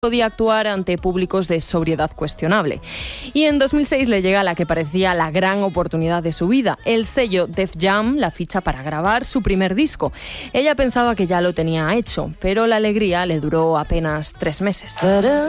podía actuar ante públicos de sobriedad cuestionable. Y en 2006 le llega la que parecía la gran oportunidad de su vida. El sello Def Jam la ficha para grabar su primer disco. Ella pensaba que ya lo tenía hecho, pero la alegría le duró apenas 3 meses.